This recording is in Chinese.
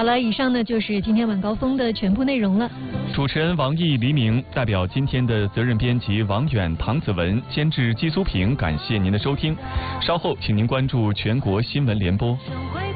好了，以上呢就是今天晚高峰的全部内容了。 主持人王毅、黎明代表今天的责任编辑王远、唐子文，监制季苏平，感谢您的收听。稍后请您关注全国新闻联播。